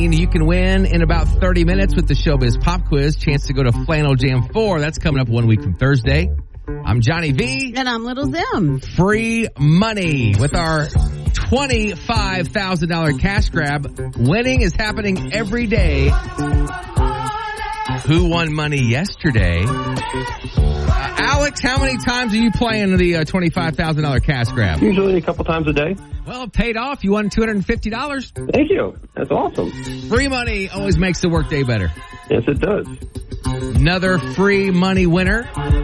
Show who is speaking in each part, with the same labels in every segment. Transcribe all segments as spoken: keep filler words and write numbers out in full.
Speaker 1: something you can win in about thirty minutes with the Showbiz Pop Quiz. Chance to go to Flannel Jam four. That's coming up one week from Thursday. I'm Johnny V.
Speaker 2: And I'm Little Zim.
Speaker 1: Free money with our twenty-five thousand dollars cash grab. Winning is happening every day. Who won money yesterday? Uh, Alex, how many times are you playing the uh, twenty-five thousand dollars cash grab?
Speaker 3: Usually a couple times a day.
Speaker 1: Well, it paid off. You won two hundred fifty dollars.
Speaker 3: Thank you. That's awesome.
Speaker 1: Free money always makes the workday better.
Speaker 3: Yes, it does.
Speaker 1: Another free money winner.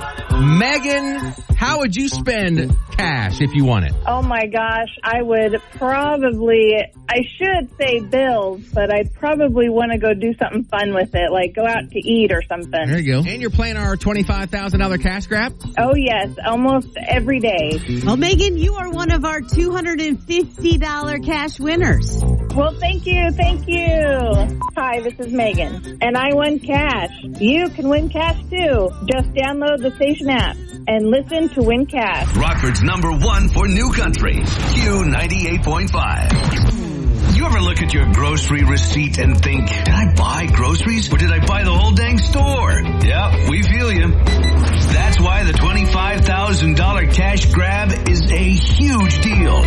Speaker 1: Megan, how would you spend cash if you won it?
Speaker 4: Oh my gosh, I would probably, I should say bills, but I'd probably want to go do something fun with it, like go out to eat or something.
Speaker 1: There you go. And you're playing our twenty-five thousand dollars cash grab?
Speaker 4: Oh yes, almost every day.
Speaker 2: Well, Megan, you are one of our two hundred fifty dollars cash winners.
Speaker 4: Well, thank you, thank you. Hi, this is Megan, and I won cash. You can win cash too. Just download the station app and listen to Win Cash.
Speaker 5: Rockford's number one for new country, Q ninety-eight point five. You ever look at your grocery receipt and think, did I buy groceries or did I buy the whole dang store? Yeah, we feel you. That's why the twenty-five thousand dollars cash grab is a huge deal.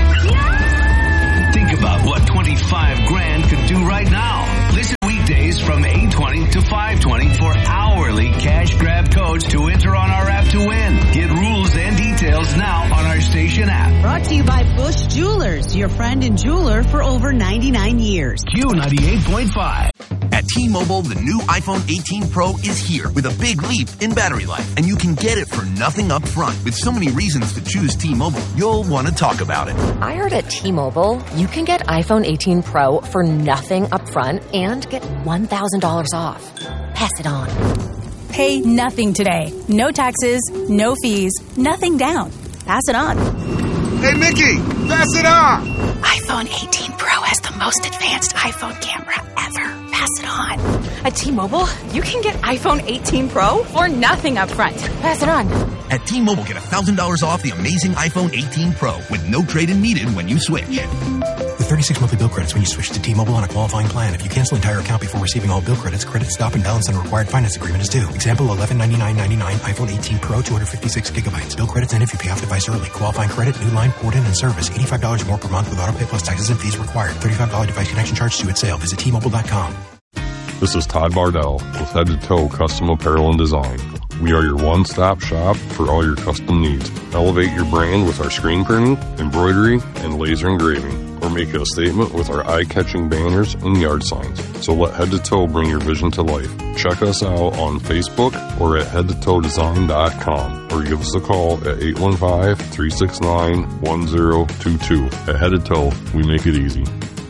Speaker 5: Yeah! Think about what twenty-five grand could do right now. Listen weekdays from eight twenty to five twenty for hourly cash grab codes to enter on our app to win. Get rules and details now on our station app.
Speaker 2: Brought to you by Bush Jewelers, your friend and jeweler for over ninety-nine years.
Speaker 5: Q ninety-eight point five.
Speaker 6: At T-Mobile, the new iPhone eighteen Pro is here with a big leap in battery life. And you can get it for nothing up front. With so many reasons to choose T-Mobile, you'll want to talk about it.
Speaker 7: I heard at T-Mobile, you can get iPhone eighteen Pro for nothing up front and get one thousand dollars off. Pass it on.
Speaker 8: Pay nothing today. No taxes, no fees, nothing down. Pass it on.
Speaker 9: Hey, Mickey, pass it on.
Speaker 8: iPhone eighteen Pro has the most advanced iPhone camera ever. Pass it on.
Speaker 10: At T-Mobile, you can get iPhone eighteen Pro for nothing up front. Pass it on.
Speaker 6: At T-Mobile, get one thousand dollars off the amazing iPhone eighteen Pro with no trade-in needed when you switch.
Speaker 11: With thirty-six monthly bill credits when you switch to T-Mobile on a qualifying plan. If you cancel entire account before receiving all bill credits, credit stop and balance on a required finance agreement is due. Example, eleven ninety-nine ninety-nine, iPhone eighteen Pro, two hundred fifty-six gigabytes. Bill credits end if you pay off device early. Qualifying credit, new line, port in, and service. eighty-five dollars more per month with auto pay plus taxes and fees required. thirty-five dollars device connection charge due at sale. Visit T Mobile dot com.
Speaker 12: This is Todd Bardell with Head to Toe Custom Apparel and Design. We are your one-stop shop for all your custom needs. Elevate your brand with our screen printing, embroidery, and laser engraving, or make it a statement with our eye-catching banners and yard signs. So let Head to Toe bring your vision to life. Check us out on Facebook or at head to toe design dot com, or give us a call at eight one five, three six nine, one zero two two. At Head to Toe, we make it easy.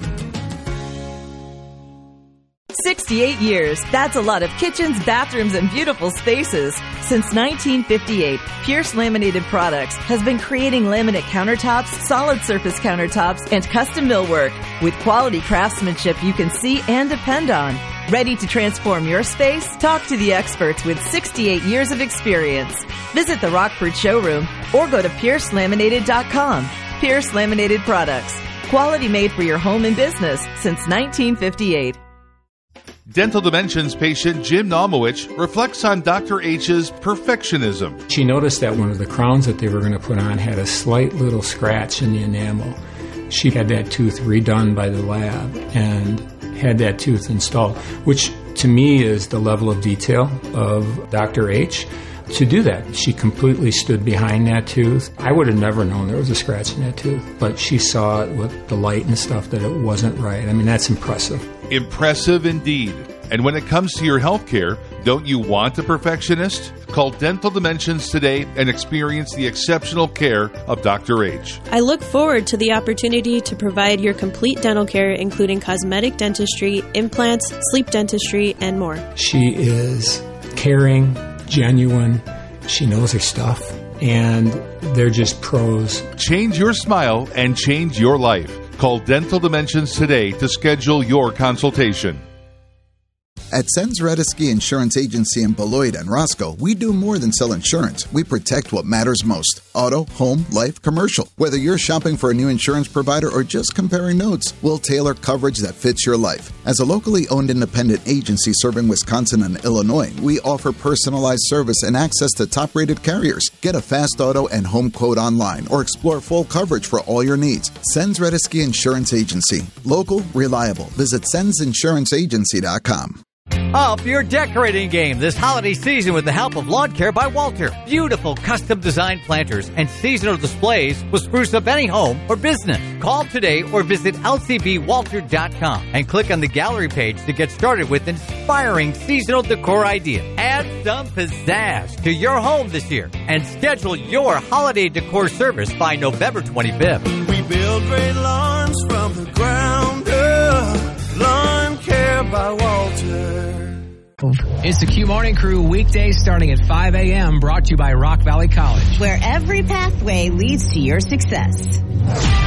Speaker 13: sixty-eight years. That's a lot of kitchens, bathrooms, and beautiful spaces. Since nineteen fifty-eight, Pierce Laminated Products has been creating laminate countertops, solid surface countertops, and custom millwork with quality craftsmanship you can see and depend on. Ready to transform your space? Talk to the experts with sixty-eight years of experience. Visit the Rockford showroom or go to pierce laminated dot com. Pierce Laminated Products. Quality made for your home and business since nineteen fifty-eight.
Speaker 14: Dental Dimensions patient Jim Naumowich reflects on Doctor H's perfectionism.
Speaker 15: She noticed that one of the crowns that they were going to put on had a slight little scratch in the enamel. She had that tooth redone by the lab and had that tooth installed, which to me is the level of detail of Doctor H. To do that, she completely stood behind that tooth. I would have never known there was a scratch in that tooth, but she saw it with the light and stuff that it wasn't right. I mean, that's impressive.
Speaker 14: Impressive indeed. And when it comes to your health care, don't you want a perfectionist? Call Dental Dimensions today and experience the exceptional care of Doctor H.
Speaker 16: I look forward to the opportunity to provide your complete dental care, including cosmetic dentistry, implants, sleep dentistry, and more.
Speaker 15: She is caring, genuine, she knows her stuff, and they're just pros.
Speaker 14: Change your smile and change your life. Call Dental Dimensions today to schedule your consultation.
Speaker 17: At Sens Redesky Insurance Agency in Beloit and Roscoe, we do more than sell insurance. We protect what matters most. Auto, home, life, commercial. Whether you're shopping for a new insurance provider or just comparing notes, we'll tailor coverage that fits your life. As a locally owned independent agency serving Wisconsin and Illinois, we offer personalized service and access to top-rated carriers. Get a fast auto and home quote online or explore full coverage for all your needs. Sens Redesky Insurance Agency. Local, reliable. Visit sens insurance agency dot com.
Speaker 18: Up your decorating game this holiday season with the help of Lawn Care by Walter. Beautiful custom designed planters and seasonal displays will spruce up any home or business. Call today or visit L C B walter dot com and click on the gallery page to get started with inspiring seasonal decor ideas. Add some pizzazz to your home this year and schedule your holiday decor service by November twenty-fifth.
Speaker 19: We build great lawns from the ground up. Lawn Care by Walter.
Speaker 20: It's the Q Morning Crew, weekdays starting at five a.m., brought to you by Rock Valley College,
Speaker 2: where every pathway leads to your success.